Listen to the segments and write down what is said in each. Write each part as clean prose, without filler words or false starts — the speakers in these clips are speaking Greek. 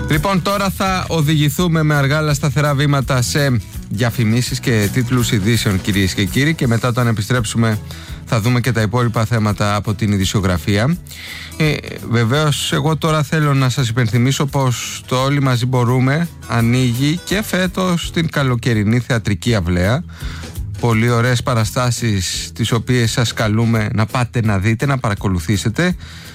Λοιπόν, τώρα θα οδηγηθούμε με αργά αλλά σταθερά βήματα σε διαφημίσεις και τίτλους ειδήσεων, κυρίες και κύριοι, και μετά όταν επιστρέψουμε θα δούμε και τα υπόλοιπα θέματα από την ειδησιογραφία. Βεβαίως, εγώ τώρα θέλω να σας υπενθυμίσω πως το Όλοι Μαζί Μπορούμε ανοίγει και φέτος την καλοκαιρινή θεατρική αυλαία. Πολύ ωραίες παραστάσεις τις οποίες σας καλούμε να πάτε να δείτε, να παρακολουθήσετε.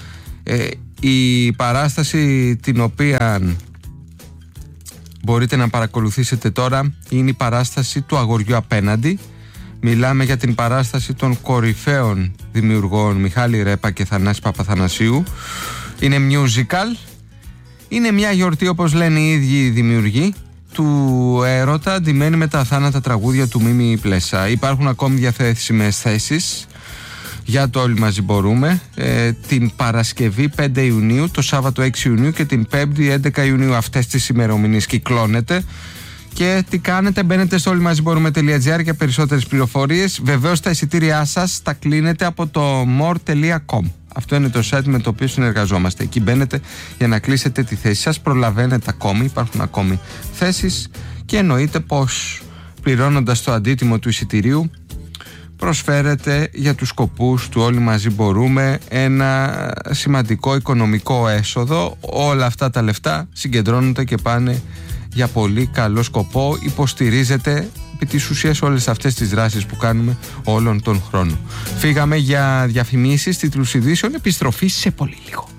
Η παράσταση την οποία μπορείτε να παρακολουθήσετε τώρα είναι η παράσταση του Αγοριού Απέναντι. Μιλάμε για την παράσταση των κορυφαίων δημιουργών Μιχάλη Ρέπα και Θανάση Παπαθανασίου. Είναι musical. Είναι μια γιορτή, όπως λένε οι ίδιοι οι δημιουργοί, του έρωτα αντιμένη με τα αθάνατα τραγούδια του Μίμη Πλεσά. Υπάρχουν ακόμη διαθέσιμες θέσεις για το Όλοι Μαζί Μπορούμε την Παρασκευή 5 Ιουνίου, το Σάββατο 6 Ιουνίου και την 5η 11 Ιουνίου. Αυτές τις ημερομηνίες κυκλώνεται. Και τι κάνετε? Μπαίνετε στο όλοιμαζιμπορούμε.gr για περισσότερες πληροφορίες. Βεβαίως τα εισιτήριά σας τα κλείνετε από το more.com. Αυτό είναι το site με το οποίο συνεργαζόμαστε. Εκεί μπαίνετε για να κλείσετε τη θέση σας. Προλαβαίνετε ακόμη, υπάρχουν ακόμη θέσεις. Και εννοείται πως πληρώνοντας το αντίτιμο του εισιτηρίου προσφέρεται για τους σκοπούς του Όλοι Μαζί Μπορούμε ένα σημαντικό οικονομικό έσοδο. Όλα αυτά τα λεφτά συγκεντρώνονται και πάνε για πολύ καλό σκοπό. Υποστηρίζεται επί της ουσίας όλες αυτές τις δράσεις που κάνουμε όλον τον χρόνο. Φύγαμε για διαφημίσεις, τίτλους ειδήσεων, επιστροφή σε πολύ λίγο.